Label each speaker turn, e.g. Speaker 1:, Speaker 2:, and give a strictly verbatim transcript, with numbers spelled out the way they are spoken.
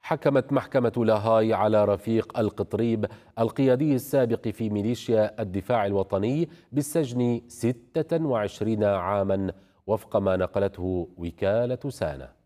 Speaker 1: حكمت محكمة لاهاي على رفيق القطريب القيادي السابق في ميليشيا الدفاع الوطني بالسجن ستة وعشرين عاما وفق ما نقلته وكالة سانا.